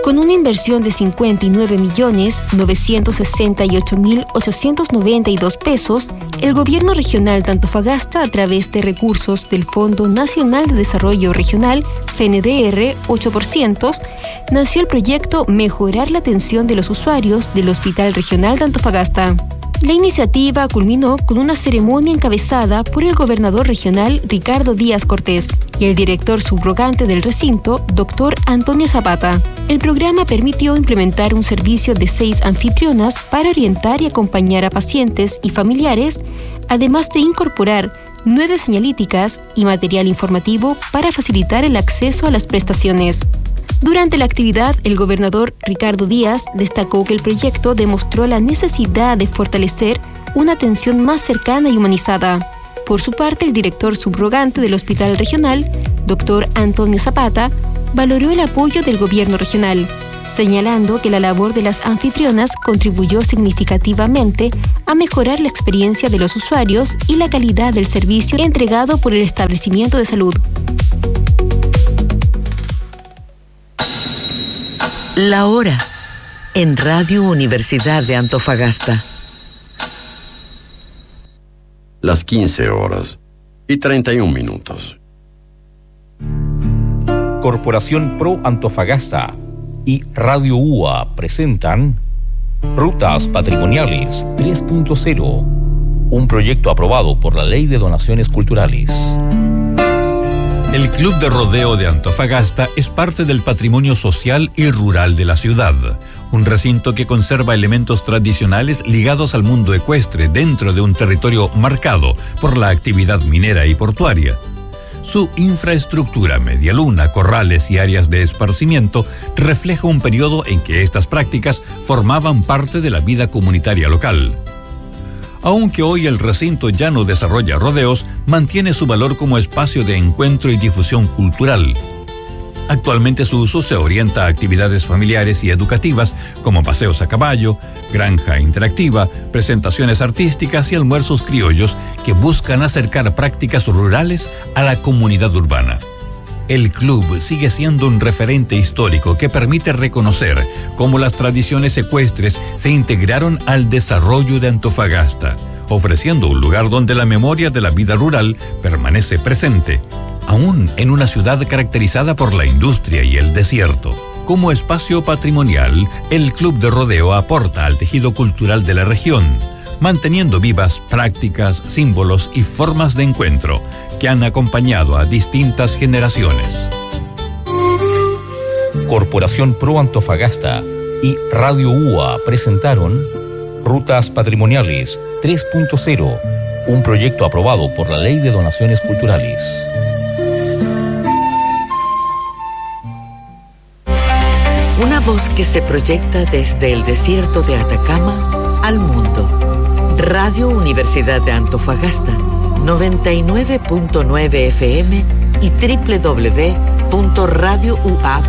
Con una inversión de 59.968.892 pesos, el Gobierno Regional de Antofagasta, a través de recursos del Fondo Nacional de Desarrollo Regional, FNDR 8%, nació el proyecto Mejorar la atención de los usuarios del Hospital Regional de Antofagasta. La iniciativa culminó con una ceremonia encabezada por el gobernador regional Ricardo Díaz Cortés y el director subrogante del recinto, Dr. Antonio Zapata. El programa permitió implementar un servicio de 6 anfitrionas para orientar y acompañar a pacientes y familiares, además de incorporar 9 señalíticas y material informativo para facilitar el acceso a las prestaciones. Durante la actividad, el gobernador Ricardo Díaz destacó que el proyecto demostró la necesidad de fortalecer una atención más cercana y humanizada. Por su parte, el director subrogante del Hospital Regional, Dr. Antonio Zapata, valoró el apoyo del gobierno regional, señalando que la labor de las anfitrionas contribuyó significativamente a mejorar la experiencia de los usuarios y la calidad del servicio entregado por el establecimiento de salud. La hora en Radio Universidad de Antofagasta. Las 15:31. Corporación Pro Antofagasta y Radio UA presentan Rutas Patrimoniales 3.0, un proyecto aprobado por la Ley de Donaciones Culturales. El Club de Rodeo de Antofagasta es parte del patrimonio social y rural de la ciudad, un recinto que conserva elementos tradicionales ligados al mundo ecuestre dentro de un territorio marcado por la actividad minera y portuaria. Su infraestructura, medialuna, corrales y áreas de esparcimiento refleja un periodo en que estas prácticas formaban parte de la vida comunitaria local. Aunque hoy el recinto ya no desarrolla rodeos, mantiene su valor como espacio de encuentro y difusión cultural. Actualmente su uso se orienta a actividades familiares y educativas como paseos a caballo, granja interactiva, presentaciones artísticas y almuerzos criollos que buscan acercar prácticas rurales a la comunidad urbana. El club sigue siendo un referente histórico que permite reconocer cómo las tradiciones ecuestres se integraron al desarrollo de Antofagasta, ofreciendo un lugar donde la memoria de la vida rural permanece presente, aún en una ciudad caracterizada por la industria y el desierto. Como espacio patrimonial, el Club de Rodeo aporta al tejido cultural de la región, manteniendo vivas prácticas, símbolos y formas de encuentro que han acompañado a distintas generaciones. Corporación Pro Antofagasta y Radio UA presentaron Rutas Patrimoniales 3.0, un proyecto aprobado por la Ley de Donaciones Culturales. Una voz que se proyecta desde el desierto de Atacama al mundo. Radio Universidad de Antofagasta, 99.9 FM y www.radioua.cl.